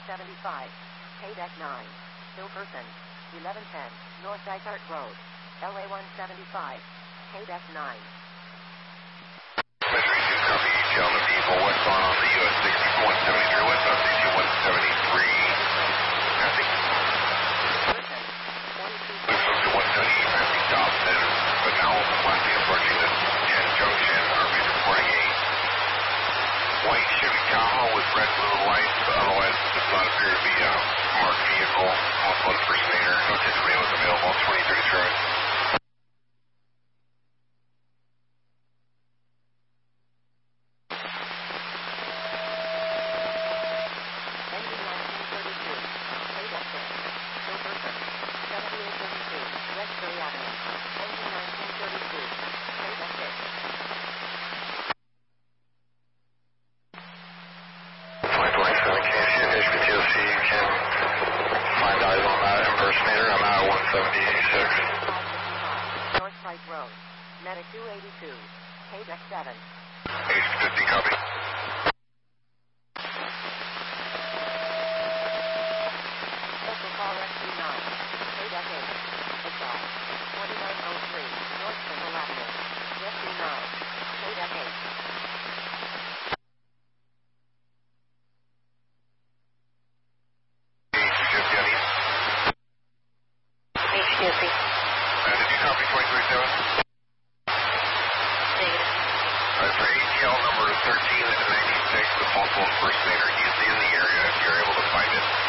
75, KDEC 9, Hilkerson, 1110, North Dysart Road, LA 175, KDEC 9. Copy, Delta vehicle westbound on the US 6173, westbound 6173, passing. Moving to 178, passing Dobson, but now lastly approaching the 10 junction. RV's reporting a white Chevy Tahoe with red blue lights, but otherwise does not appear to be a marked vehicle. Also impersonator. No attention was available. 2033. Road, Medic 282, KDEC 7. 850, copy. Local call SQ9, KDEC 8, Exile, 2903, North Central Avenue, SQ9, KDEC 8. Did you copy 237? Negative. For ATL number 1396, the possible impersonator, he's in the area if you're able to find it.